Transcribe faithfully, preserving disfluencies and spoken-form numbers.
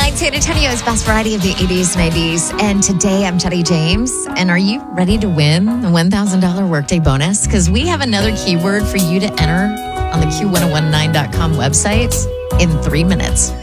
ninety-nine, San Antonio's best variety of the eighties, nineties. And today I'm Teddy James. And are you ready to win the one thousand dollars workday bonus? Because we have another keyword for you to enter on the Q ten nineteen dot com website in three minutes.